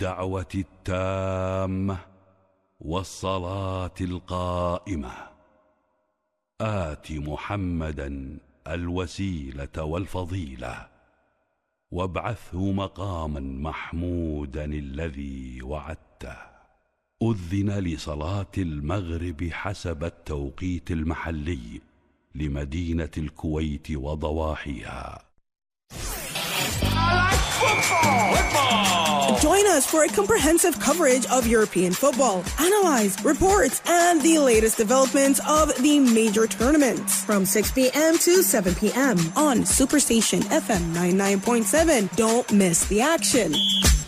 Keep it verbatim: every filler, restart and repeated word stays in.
الدعوة التامة والصلاة القائمة آت محمدا الوسيلة والفضيلة وابعثه مقاما محمودا الذي وعدته. أذن لصلاة المغرب حسب التوقيت المحلي لمدينة الكويت وضواحيها. Join us for a comprehensive coverage of European football, analyze, reports, and the latest developments of the major tournaments from six p.m. to seven p.m. on Superstation F M ninety-nine point seven. Don't miss the action.